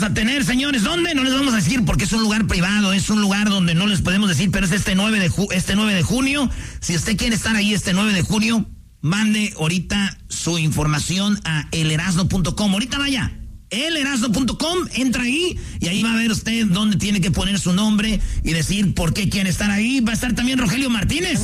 vamos a tener, señores. ¿Dónde? No les vamos a decir porque es un lugar privado, es un lugar donde no les podemos decir, pero es este 9 de junio. Si usted quiere estar ahí este 9 de junio, mande ahorita su información a elerasno.com. Ahorita vaya, elerasno.com, entra ahí y ahí va a ver usted dónde tiene que poner su nombre y decir por qué quiere estar ahí. Va a estar también Rogelio Martínez.